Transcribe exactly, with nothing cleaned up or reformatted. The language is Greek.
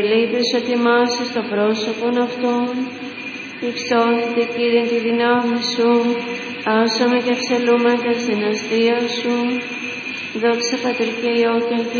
Ελείπεις ότι μάσες το πρόσωπον αυτόν, υψώθητε Κύριε τη δυνάμει σου, άσαμε και ψελούμε τα συναστία σου, δόξα Πατρί και Υιό και